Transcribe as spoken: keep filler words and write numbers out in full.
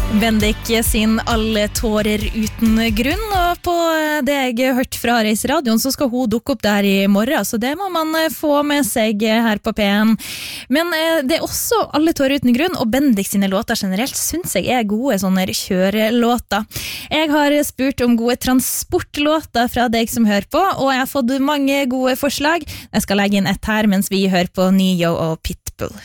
Bendik sin Alle tårer uten grunn, og på det jeg har hørt fra Reiseradioen så skal hun dukke opp der i morgen, så det må man få med seg her på P en. Men det er også Alle tårer uten grunn, og Bendik sine låter generelt synes jeg er gode sånne kjørelåter. Jeg har spurt om gode transportlåter fra deg som hører på, og jeg har fått mange gode forslag. Jeg skal legge inn ett her mens vi hører på Neo og Pitbull.